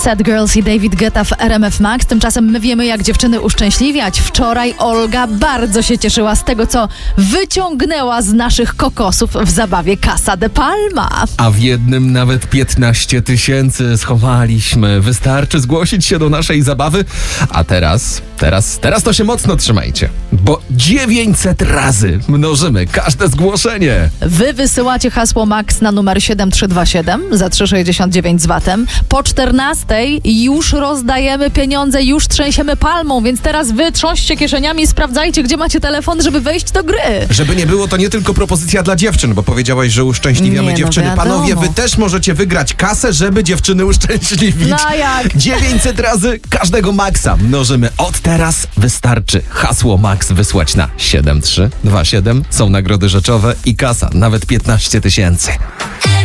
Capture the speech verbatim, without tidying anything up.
Sad Girls i David Guetta w R M F Max. Tymczasem my wiemy, jak dziewczyny uszczęśliwiać. Wczoraj Olga bardzo się cieszyła z tego, co wyciągnęła z naszych kokosów w zabawie Casa de Palma. A w jednym nawet piętnaście tysięcy schowaliśmy. Wystarczy zgłosić się do naszej zabawy. A teraz, teraz, teraz to się mocno trzymajcie, bo dziewięćset razy mnożymy każde zgłoszenie. Wy wysyłacie hasło Max na numer siedem trzy dwa siedem za trzy sześćdziesiąt dziewięć z V A T-em. Po czternastej już rozdajemy pieniądze, już trzęsiemy palmą, więc teraz wy trząście kieszeniami i sprawdzajcie, gdzie macie telefon, żeby wejść do gry. Żeby nie było, to nie tylko propozycja dla dziewczyn, bo powiedziałaś, że uszczęśliwiamy Nie, no dziewczyny. wiadomo. Panowie, wy też możecie wygrać kasę, żeby dziewczyny uszczęśliwić. No jak? dziewięćset razy każdego Maxa mnożymy. Od teraz wystarczy hasło Max wysłać na siedem trzy dwa siedem. Są nagrody rzeczowe i kasa, nawet piętnaście tysięcy.